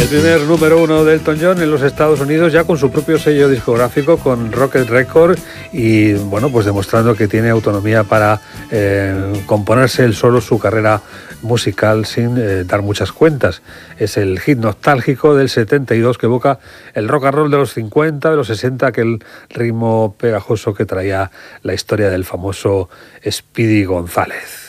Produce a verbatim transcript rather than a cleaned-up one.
El primer número uno de Elton John en los Estados Unidos, ya con su propio sello discográfico, con Rocket Records, y bueno, pues demostrando que tiene autonomía para eh, componerse él solo su carrera musical sin eh, dar muchas cuentas. Es el hit nostálgico del setenta y dos que evoca el rock and roll de los cincuenta, de los sesenta, aquel ritmo pegajoso que traía la historia del famoso Speedy González.